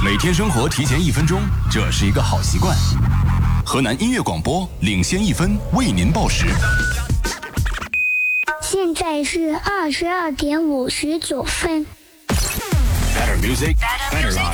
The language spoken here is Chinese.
每天生活提前1分钟，这是一个好习惯。河南音乐广播领先1分，为您报时。 现在是22点59分。 Better music, better life.